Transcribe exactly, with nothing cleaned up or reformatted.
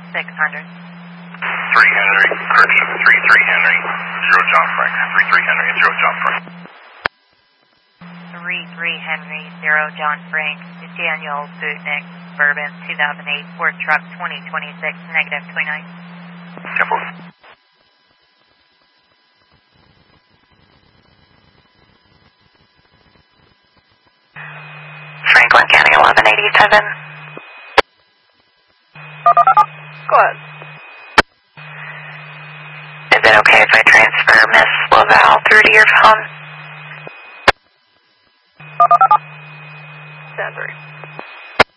six hundred. three Henry, correction, three three Henry, zero John Frank. three three Henry, zero John Frank. three three Henry, zero John Frank, Daniel Butnick, Bourbon, two thousand eight, Ford Truck twenty twenty-six, negative twenty-nine. Temple. Franklin County eleven eighty-seven. Go ahead. Is it okay if I transfer Miss Laval through to your phone? Stand three.